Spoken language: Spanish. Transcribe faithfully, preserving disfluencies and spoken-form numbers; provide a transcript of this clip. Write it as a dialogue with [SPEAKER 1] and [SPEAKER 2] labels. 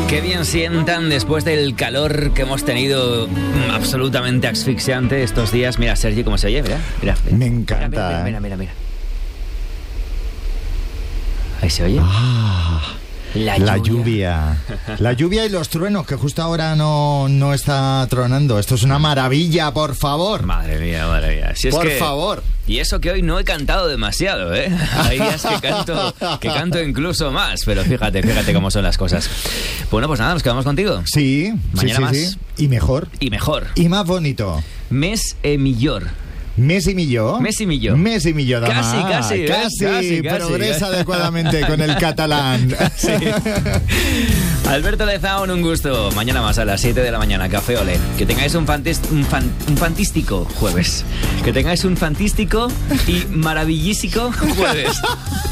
[SPEAKER 1] Qué bien sientan después del calor que hemos tenido absolutamente asfixiante estos días. Mira, Sergi, cómo se oye, mira, mira, mira.
[SPEAKER 2] Me encanta.
[SPEAKER 1] Mira, mira, mira, mira. Ahí se oye.
[SPEAKER 2] Ah,
[SPEAKER 1] la,
[SPEAKER 2] la
[SPEAKER 1] lluvia.
[SPEAKER 2] lluvia. La lluvia y los truenos, que justo ahora no, no está tronando. Esto es una maravilla, por favor.
[SPEAKER 1] Madre mía, madre mía. Si es
[SPEAKER 2] por
[SPEAKER 1] que...
[SPEAKER 2] favor.
[SPEAKER 1] Y eso que hoy no he cantado demasiado, ¿eh? Hay días que canto, que canto incluso más, pero fíjate, fíjate cómo son las cosas. Bueno, pues nada, nos quedamos contigo.
[SPEAKER 2] Sí,
[SPEAKER 1] Mañana
[SPEAKER 2] sí,
[SPEAKER 1] más.
[SPEAKER 2] sí, sí. Y mejor.
[SPEAKER 1] Y mejor.
[SPEAKER 2] Y más bonito.
[SPEAKER 1] Mes e millor.
[SPEAKER 2] Mes y millor.
[SPEAKER 1] Mes y millor.
[SPEAKER 2] Mes y millor, dama.
[SPEAKER 1] Casi, casi, ¿ves?
[SPEAKER 2] Casi,
[SPEAKER 1] Casi, casi.
[SPEAKER 2] progresa adecuadamente con el catalán.
[SPEAKER 1] Sí. Alberto Lezaun, un gusto. Mañana más a las siete de la mañana, Café Olé. Que tengáis un, fantist- un, fan- un fantístico jueves. Que tengáis un fantístico y maravillísico jueves.